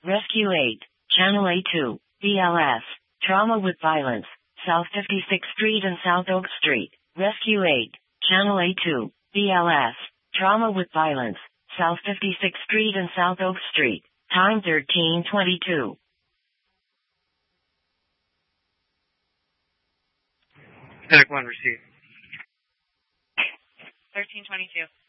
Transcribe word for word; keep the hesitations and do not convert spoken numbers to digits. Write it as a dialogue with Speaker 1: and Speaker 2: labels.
Speaker 1: Rescue eight, Channel A two, B L S, Trauma with Violence, South fifty-sixth Street and South Oak Street. Rescue eight, Channel A two, B L S, Trauma with Violence, South fifty-sixth Street and South Oak Street. Time thirteen twenty-two.
Speaker 2: Static one received.
Speaker 3: thirteen twenty-two.